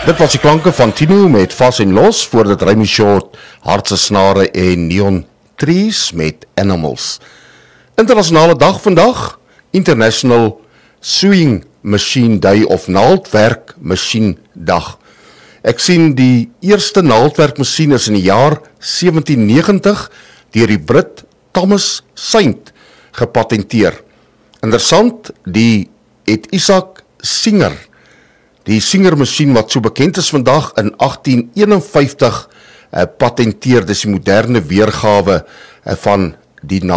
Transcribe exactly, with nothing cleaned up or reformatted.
Dit was die klanke van Tino met Vas en Los, voordat Remy Short, Hartse Snare en Neon Trees met Animals. Internasionale dag vandag, International Sewing Machine Day of Naaldwerk Machine Dag. Ek sien die eerste naaldwerkmasjien is in die jaar sewentien negentig deur die Brit Thomas Saint gepatenteer. Interessant, die het Isaac Singer, die Singer-masjien wat so bekend is vandag, in agtien eenenvyftig uh, patenteer, dis die moderne weergawe uh, van die